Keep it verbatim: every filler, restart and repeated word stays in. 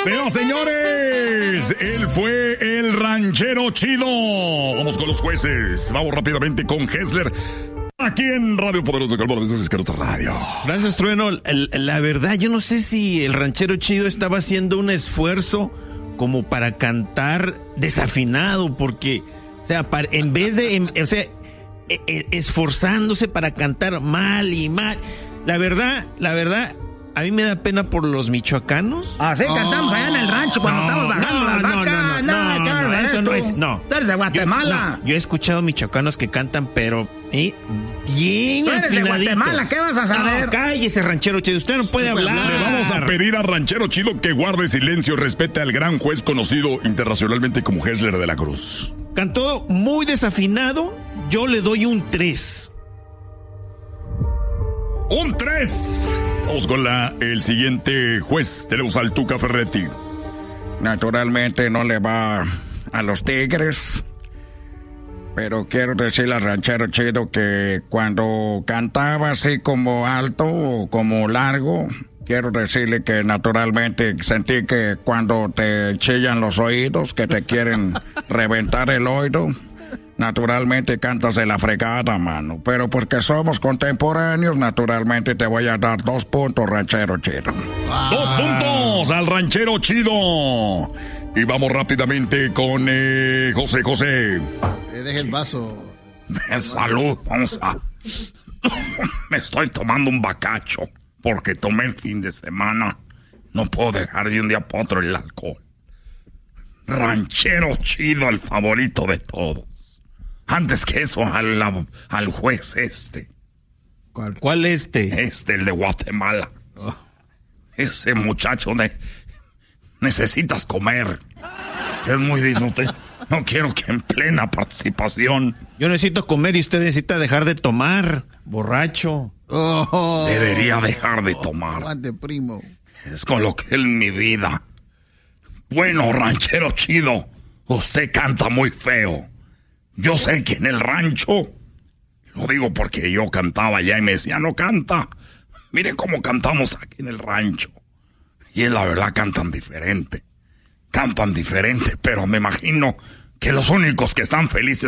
Pero señores, él fue el ranchero chido. Vamos con los jueces. Vamos rápidamente con Hessler. Aquí en Radio Poderoso de Calvaro, desde Escarota Radio. Gracias, Trueno. El, la verdad, yo no sé si el ranchero chido estaba haciendo un esfuerzo como para cantar desafinado, porque, o sea, para, en vez de, en, o sea, esforzándose para cantar mal y mal. La verdad, la verdad, a mí me da pena por los michoacanos. Así oh, cantamos allá en el rancho cuando no, estamos bajando no, las vacas. No, no, no, no, no, no eso no es, no. Tú eres de Guatemala. Yo, no, yo he escuchado michoacanos que cantan, pero ¿eh? bien Tú eres de Guatemala, ¿qué vas a saber? No, cállese, ranchero chido, usted no puede hablar. Le vamos a pedir a ranchero chido que guarde silencio y respete al gran juez conocido internacionalmente como Hessler de la Cruz. Cantó muy desafinado, yo le doy un tres. Un tres. Vamos con la, el siguiente juez. Tenemos al Tuca Ferretti. Naturalmente no le va a los Tigres, pero quiero decirle al ranchero chido que cuando cantaba así como alto o como largo, quiero decirle que naturalmente sentí que cuando te chillan los oídos, que te quieren reventar el oído, naturalmente cantas de la fregada, mano. Pero porque somos contemporáneos, naturalmente te voy a dar dos puntos, ranchero chido. Ah. Dos puntos al ranchero chido. Y vamos rápidamente con eh, José José. Eh, deje el vaso. Salud, vamos a... Me estoy tomando un bacacho porque tomé el fin de semana. No puedo dejar de un día para otro el alcohol. Ranchero chido, el favorito de todos. Antes que eso, al, al juez este. ¿Cuál, ¿Cuál este? Este, el de Guatemala. Oh. Ese muchacho de... Necesitas comer. Es muy disfrute. No quiero que en plena participación... Yo necesito comer y usted necesita dejar de tomar, borracho. Oh. Debería dejar de tomar. Aguante, primo. Es con lo que es mi vida. Bueno, ranchero chido, usted canta muy feo. Yo sé que en el rancho, lo digo porque yo cantaba allá y me decía, no canta. Miren cómo cantamos aquí en el rancho. Y es la verdad, cantan diferente. Cantan diferente, pero me imagino que los únicos que están felices